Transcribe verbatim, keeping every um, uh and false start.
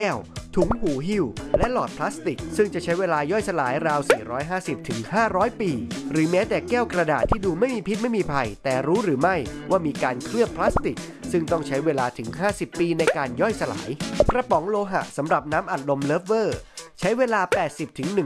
แก้วถุงหูหิ้วและหลอดพลาสติกซึ่งจะใช้เวลาย่อยสลายราว สี่ร้อยห้าสิบถึงห้าร้อย ปีหรือแม้แต่แก้วกระดาษที่ดูไม่มีพิษไม่มีภัยแต่รู้หรือไม่ว่ามีการเคลือบพลาสติกซึ่งต้องใช้เวลาถึงห้าสิบปีในการย่อยสลายกระป๋องโลหะสำหรับน้ำอัดลมเลิฟเวอร์ใช้เวลา แปดสิบถึง